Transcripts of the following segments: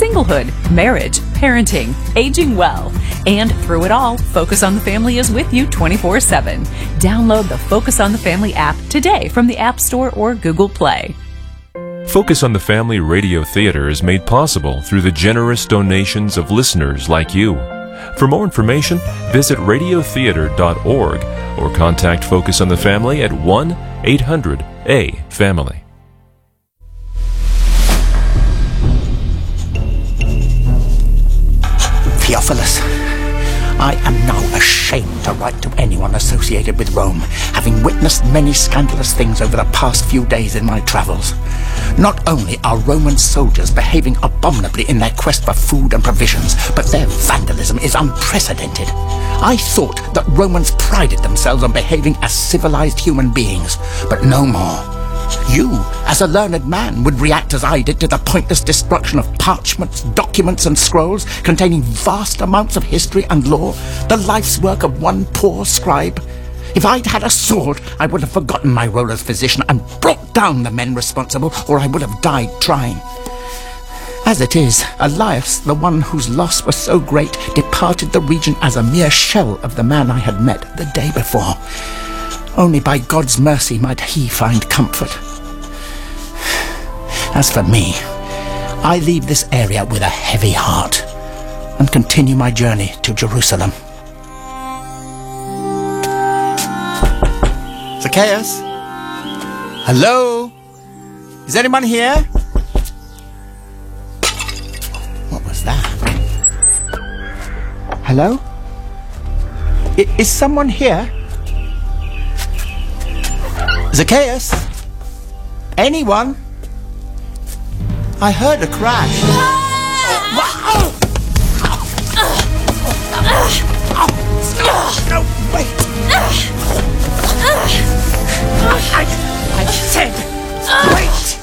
singlehood, marriage, parenting, aging well. And through it all, Focus on the Family is with you 24/7. Download the Focus on the Family app today from the App Store or Google Play. Focus on the Family Radio Theater is made possible through the generous donations of listeners like you. For more information, visit radiotheater.org or contact Focus on the Family at 1-800-A-FAMILY. Theophilus, I am now ashamed to write to anyone associated with Rome, having witnessed many scandalous things over the past few days in my travels. Not only are Roman soldiers behaving abominably in their quest for food and provisions, but their vandalism is unprecedented. I thought that Romans prided themselves on behaving as civilized human beings, but no more. You, as a learned man, would react as I did to the pointless destruction of parchments, documents and scrolls containing vast amounts of history and lore, the life's work of one poor scribe. If I'd had a sword, I would have forgotten my role as physician and brought down the men responsible, or I would have died trying. As it is, Elias, the one whose loss was so great, departed the region as a mere shell of the man I had met the day before. Only by God's mercy might he find comfort. As for me, I leave this area with a heavy heart and continue my journey to Jerusalem. Zacchaeus? Hello? Is anyone here? What was that? Hello? Is someone here? Zacchaeus? Anyone? I heard a crash. No, wait. I said, wait.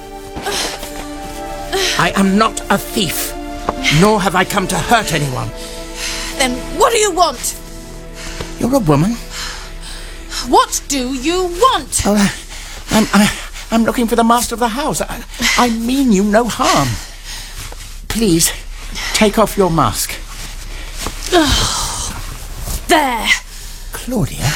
I am not a thief, nor have I come to hurt anyone. Then what do you want? You're a woman. What do you want? Oh, I'm looking for the master of the house. I mean you no harm. Please, take off your mask. There. Claudia?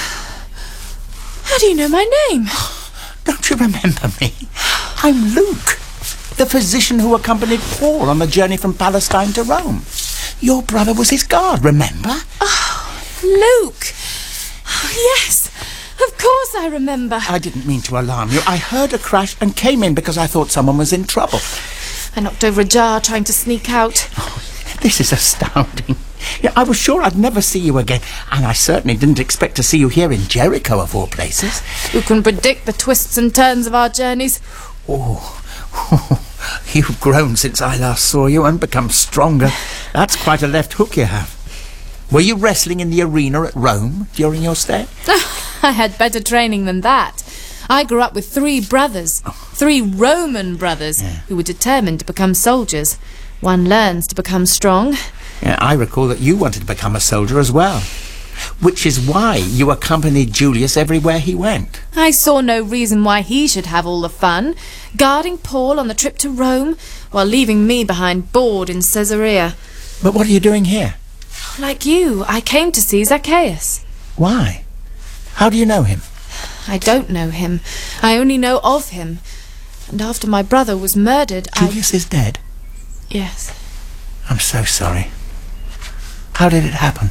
How do you know my name? Don't you remember me? I'm Luke, the physician who accompanied Paul on the journey from Palestine to Rome. Your brother was his guard, remember? Oh, Luke. Oh, yes. Of course I remember. I didn't mean to alarm you. I heard a crash and came in because I thought someone was in trouble. I knocked over a jar trying to sneak out. Oh, this is astounding. Yeah, I was sure I'd never see you again, and I certainly didn't expect to see you here in Jericho, of all places. Who can predict the twists and turns of our journeys? Oh, you've grown since I last saw you and become stronger. That's quite a left hook you have. Were you wrestling in the arena at Rome during your stay? I had better training than that. I grew up with 3 brothers, 3 Roman brothers, who were determined to become soldiers. One learns to become strong. Yeah, I recall that you wanted to become a soldier as well, which is why you accompanied Julius everywhere he went. I saw no reason why he should have all the fun, guarding Paul on the trip to Rome, while leaving me behind bored in Caesarea. But what are you doing here? Like you, I came to see Zacchaeus. Why? How do you know him? I don't know him. I only know of him. And after my brother was murdered, Julius is dead? Yes. I'm so sorry. How did it happen?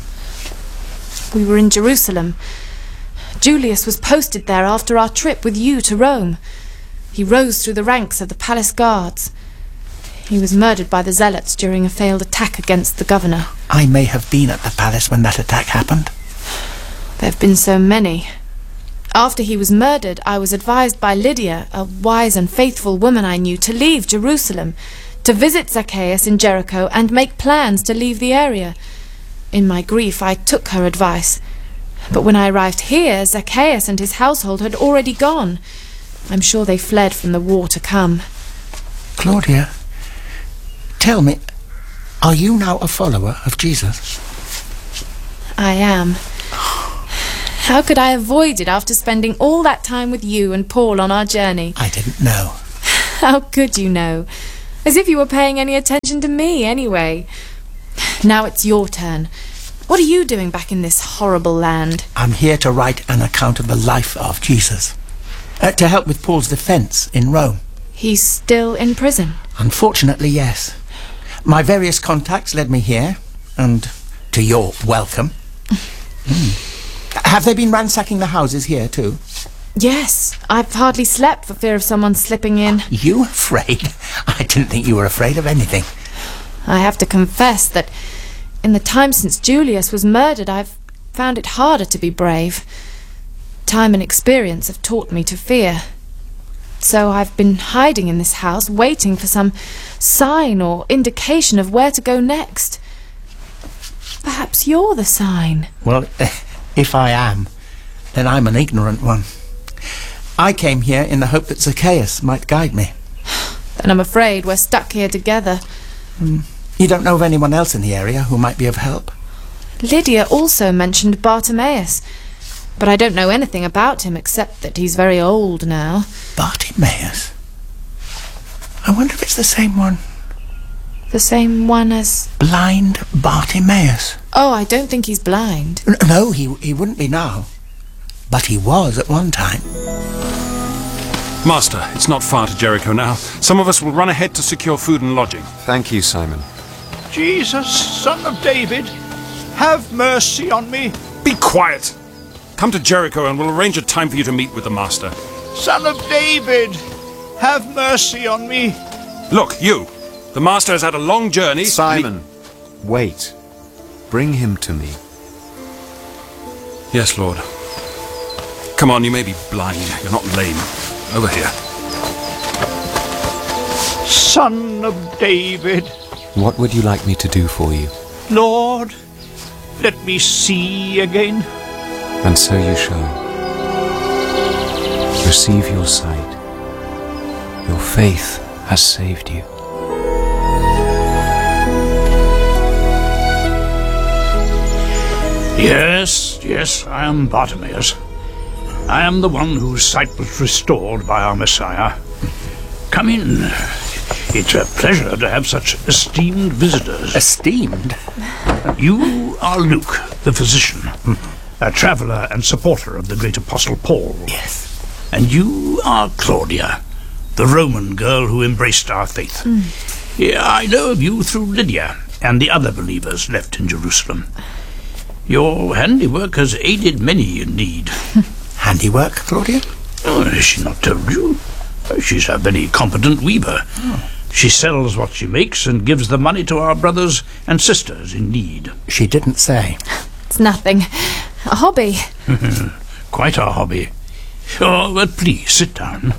We were in Jerusalem. Julius was posted there after our trip with you to Rome. He rose through the ranks of the palace guards. He was murdered by the zealots during a failed attack against the governor. I may have been at the palace when that attack happened. There have been so many. After he was murdered, I was advised by Lydia, a wise and faithful woman I knew, to leave Jerusalem, to visit Zacchaeus in Jericho and make plans to leave the area. In my grief, I took her advice. But when I arrived here, Zacchaeus and his household had already gone. I'm sure they fled from the war to come. Claudia, tell me, are you now a follower of Jesus? I am. How could I avoid it after spending all that time with you and Paul on our journey? I didn't know. How could you know? As if you were paying any attention to me, anyway. Now it's your turn. What are you doing back in this horrible land? I'm here to write an account of the life of Jesus. To help with Paul's defence in Rome. He's still in prison? Unfortunately, yes. My various contacts led me here, and to your welcome. Have they been ransacking the houses here too? Yes, I've hardly slept for fear of someone slipping in. You afraid? I didn't think you were afraid of anything. I have to confess that in the time since Julius was murdered, I've found it harder to be brave. Time and experience have taught me to fear. So I've been hiding in this house, waiting for some sign or indication of where to go next. Perhaps you're the sign. Well, if I am, then I'm an ignorant one. I came here in the hope that Zacchaeus might guide me. Then I'm afraid we're stuck here together. You don't know of anyone else in the area who might be of help? Lydia also mentioned Bartimaeus, but I don't know anything about him except that he's very old now. Bartimaeus? I wonder if it's the same one. The same one as... Blind Bartimaeus. Oh, I don't think he's blind. No, he wouldn't be now. But he was at one time. Master, it's not far to Jericho now. Some of us will run ahead to secure food and lodging. Thank you, Simon. Jesus, Son of David, have mercy on me. Be quiet! Come to Jericho and we'll arrange a time for you to meet with the Master. Son of David, have mercy on me. Look, you! The Master has had a long journey. Simon, wait. Bring him to me. Yes, Lord. Come on, you may be blind. You're not lame. Over here. Son of David. What would you like me to do for you? Lord, let me see again. And so you shall. Receive your sight. Your faith has saved you. Yes, I am Bartimaeus. I am the one whose sight was restored by our Messiah. Come in. It's a pleasure to have such esteemed visitors. Esteemed? You are Luke, the physician, a traveller and supporter of the great Apostle Paul. Yes. And you are Claudia, the Roman girl who embraced our faith. Yeah, I know of you through Lydia and the other believers left in Jerusalem. Your handiwork has aided many in need. Handiwork, Claudia? Oh, has she not told you? She's a very competent weaver. She sells what she makes and gives the money to our brothers and sisters in need. She didn't say. It's nothing. A hobby. Quite a hobby. Oh, but please, sit down.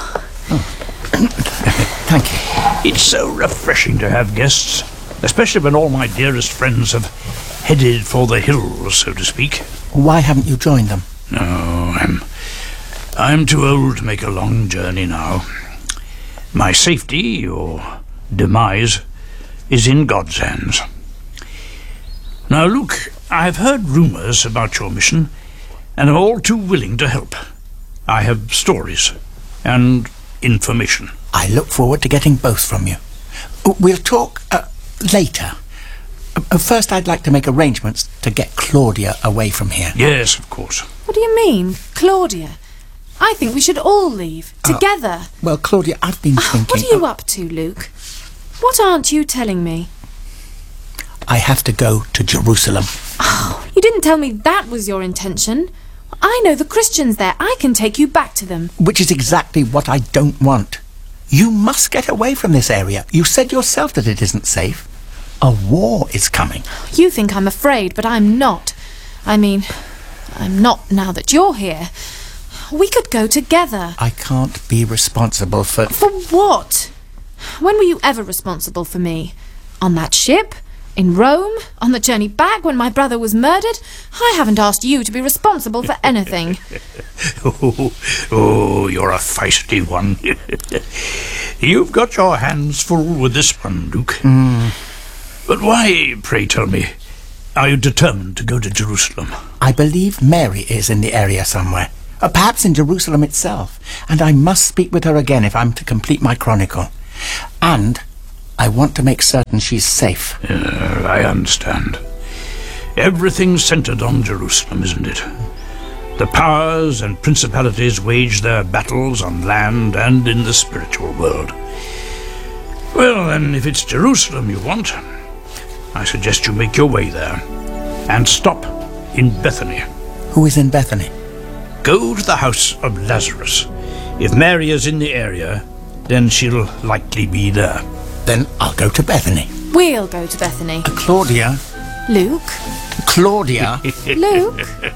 Thank you. It's so refreshing to have guests, especially when all my dearest friends have headed for the hills, so to speak. Why haven't you joined them? No, I'm too old to make a long journey now. My safety, or demise, is in God's hands. Now, Luke, I have heard rumours about your mission, and am all too willing to help. I have stories and information. I look forward to getting both from you. We'll talk later. First, I'd like to make arrangements to get Claudia away from here. Yes, of course. What do you mean, Claudia? I think we should all leave, together. Well, Claudia, I've been thinking... What are you up to, Luke? What aren't you telling me? I have to go to Jerusalem. Oh, you didn't tell me that was your intention. I know the Christians there. I can take you back to them. Which is exactly what I don't want. You must get away from this area. You said yourself that it isn't safe. A war is coming. You think I'm afraid, but I'm not. I mean, I'm not now that you're here. We could go together. I can't be responsible for... For what? When were you ever responsible for me? On that ship? In Rome? On the journey back when my brother was murdered? I haven't asked you to be responsible for anything. Oh, you're a feisty one. You've got your hands full with this one, Luke. But why, pray tell me, are you determined to go to Jerusalem? I believe Mary is in the area somewhere. Perhaps in Jerusalem itself. And I must speak with her again if I'm to complete my chronicle. And I want to make certain she's safe. I understand. Everything's centered on Jerusalem, isn't it? The powers and principalities wage their battles on land and in the spiritual world. Well, then, if it's Jerusalem you want, I suggest you make your way there and stop in Bethany. Who is in Bethany? Go to the house of Lazarus. If Mary is in the area, then she'll likely be there. Then I'll go to Bethany. We'll go to Bethany. Claudia. Luke? Claudia. Luke?